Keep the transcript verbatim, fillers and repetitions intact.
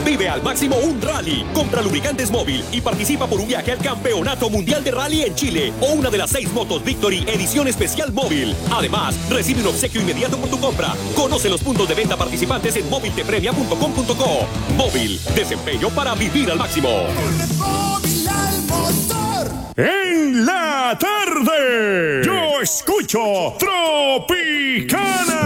Vive al máximo un rally. Compra lubricantes Móvil y participa por un viaje al Campeonato Mundial de Rally en Chile o una de las seis motos Victory edición especial Móvil. Además, recibe un obsequio inmediato por tu compra. Conoce los puntos de venta participantes en móvil te premia punto com punto co. Móvil, desempeño para vivir al máximo. En la tarde, yo escucho Tropicana.